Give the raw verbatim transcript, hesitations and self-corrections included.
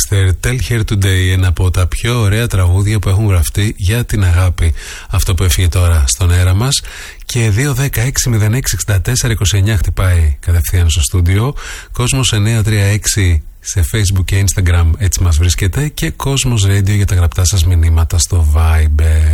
Dexter, Tell Her Today, ένα από τα πιο ωραία τραγούδια που έχουν γραφτεί για την αγάπη. Αυτό που έφυγε τώρα στον αέρα μας. Και δύο δέκα έξι μηδέν έξι εξήντα τέσσερα είκοσι εννιά χτυπάει κατευθείαν στο στούντιο. Κόσμος εννιά τρία έξι σε Facebook και Instagram, έτσι μας βρίσκεται. Και Κόσμος Radio για τα γραπτά σας μηνύματα στο Viber.